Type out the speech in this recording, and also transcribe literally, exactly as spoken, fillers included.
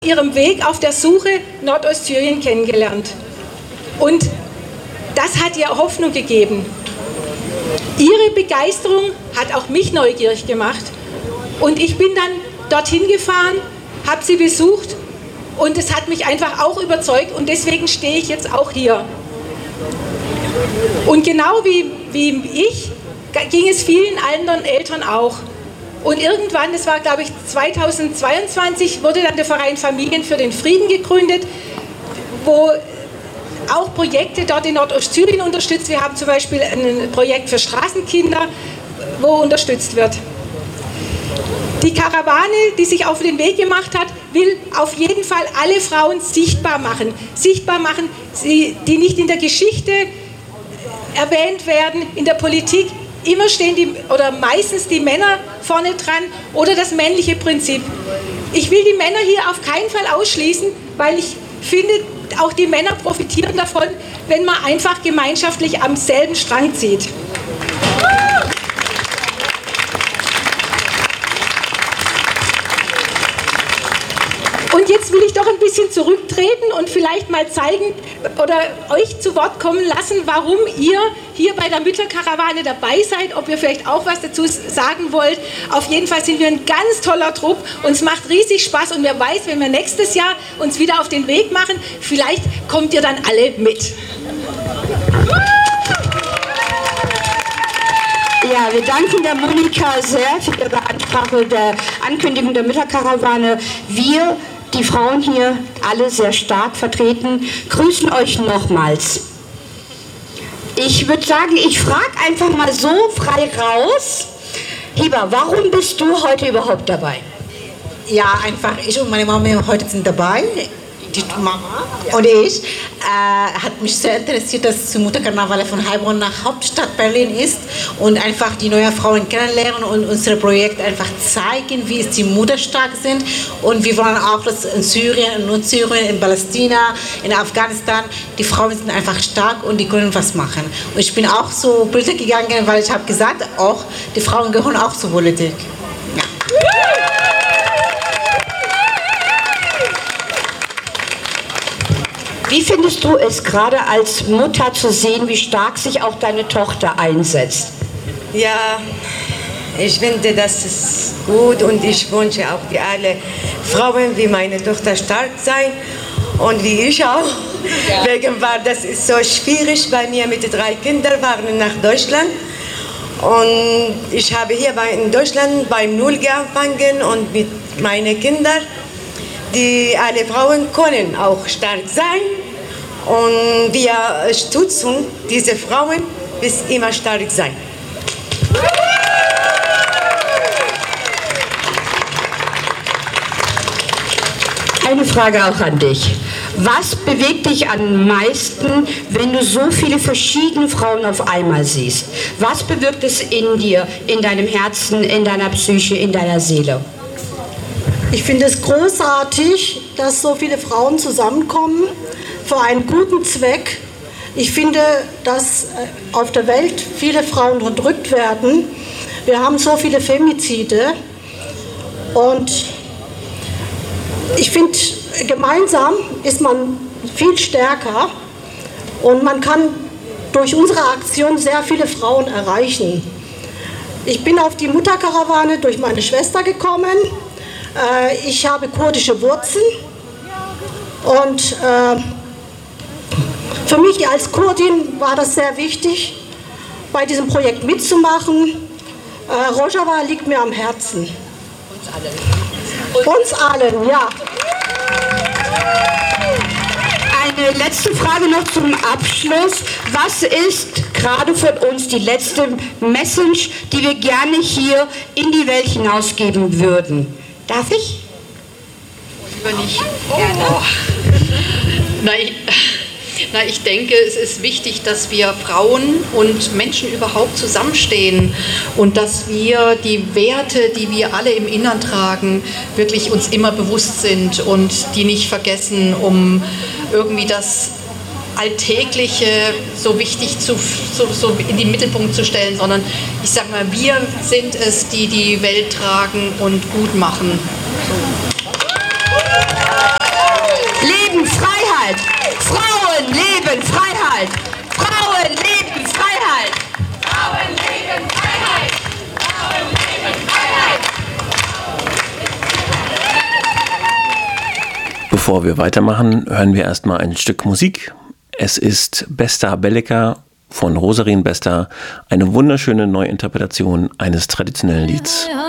ihrem Weg auf der Suche Nordostsyrien kennengelernt. Und das hat ihr Hoffnung gegeben. Ihre Begeisterung hat auch mich neugierig gemacht. Und ich bin dann dorthin gefahren, habe sie besucht und es hat mich einfach auch überzeugt und deswegen stehe ich jetzt auch hier. Und genau wie, wie ich, ging es vielen anderen Eltern auch. Und irgendwann, das war glaube ich zweitausendzweiundzwanzig, wurde dann der Verein Familien für den Frieden gegründet, wo auch Projekte dort in Nordostsyrien unterstützt. Wir haben zum Beispiel ein Projekt für Straßenkinder, wo unterstützt wird. Die Karawane, die sich auf den Weg gemacht hat, will auf jeden Fall alle Frauen sichtbar machen. Sichtbar machen, die nicht in der Geschichte erwähnt werden, in der Politik. Immer stehen die, oder meistens die Männer vorne dran oder das männliche Prinzip. Ich will die Männer hier auf keinen Fall ausschließen, weil ich finde, auch die Männer profitieren davon, wenn man einfach gemeinschaftlich am selben Strang zieht. Und jetzt will ich doch ein bisschen zurücktreten und vielleicht mal zeigen oder euch zu Wort kommen lassen, warum ihr hier bei der Mütterkarawane dabei seid, ob ihr vielleicht auch was dazu sagen wollt. Auf jeden Fall sind wir ein ganz toller Trupp und es macht riesig Spaß und wer weiß, wenn wir nächstes Jahr uns wieder auf den Weg machen, vielleicht kommt ihr dann alle mit. Ja, wir danken der Monika sehr für ihre Ansprache der Ankündigung der Mütterkarawane. Wir, die Frauen hier, alle sehr stark vertreten, grüßen euch nochmals. Ich würde sagen, ich frage einfach mal so frei raus. Hiba, warum bist du heute überhaupt dabei? Ja, einfach, ich und meine Mama heute sind dabei. Die Mama und ich, äh, hat mich sehr interessiert, dass die Mutterkarnevale von Heilbronn nach Hauptstadt Berlin ist und einfach die neuen Frauen kennenlernen und unser Projekt einfach zeigen, wie es die Mutter stark sind und wir wollen auch, dass in Syrien, in Nordsyrien, in Palästina, in Afghanistan, die Frauen sind einfach stark und die können was machen. Und ich bin auch so Politik gegangen, weil ich habe gesagt, auch die Frauen gehören auch zur Politik. Ja. Wie findest du es gerade als Mutter zu sehen, wie stark sich auch deine Tochter einsetzt? Ja, ich finde, das ist gut und ich wünsche auch die alle Frauen wie meine Tochter stark sein und wie ich auch. Ja. Wegen war das ist so schwierig bei mir mit den drei Kindern waren nach Deutschland und ich habe hier bei, in Deutschland beim Null angefangen und mit meinen Kindern. Die alle Frauen können auch stark sein und wir stützen diese Frauen, bis immer stark sein. Eine Frage auch an dich. Was bewegt dich am meisten, wenn du so viele verschiedene Frauen auf einmal siehst? Was bewirkt es in dir, in deinem Herzen, in deiner Psyche, in deiner Seele? Ich finde es großartig, dass so viele Frauen zusammenkommen für einen guten Zweck. Ich finde, dass auf der Welt viele Frauen unterdrückt werden. Wir haben so viele Femizide und ich finde, gemeinsam ist man viel stärker und man kann durch unsere Aktion sehr viele Frauen erreichen. Ich bin auf die Mutterkarawane durch meine Schwester gekommen. Ich habe kurdische Wurzeln und äh, für mich als Kurdin war das sehr wichtig, bei diesem Projekt mitzumachen. Äh, Rojava liegt mir am Herzen. Uns allen. Uns allen, ja. Eine letzte Frage noch zum Abschluss. Was ist gerade von uns die letzte Message, die wir gerne hier in die Welt hinausgeben würden? Darf ich? Lieber nicht. Gerne. Na, ich, na, ich denke, es ist wichtig, dass wir Frauen und Menschen überhaupt zusammenstehen und dass wir die Werte, die wir alle im Innern tragen, wirklich uns immer bewusst sind und die nicht vergessen, um irgendwie das Alltägliche so wichtig zu, so, so in den Mittelpunkt zu stellen, sondern ich sag mal, wir sind es, die die Welt tragen und gut machen. So. Bevor wir weitermachen, hören wir erstmal ein Stück Musik. Es ist Besta Bellica von Rosarin Besta, eine wunderschöne Neuinterpretation eines traditionellen Lieds.